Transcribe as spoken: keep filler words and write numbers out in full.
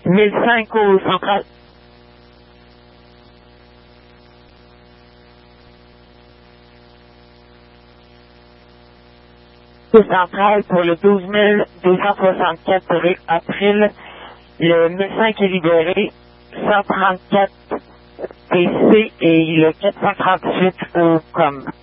mille cinq au central. Au central pour le douze mille deux cent soixante-quatre rue April. Le mille cinq est libéré. cent trente-quatre P C et le quatre cent trente-huit au com.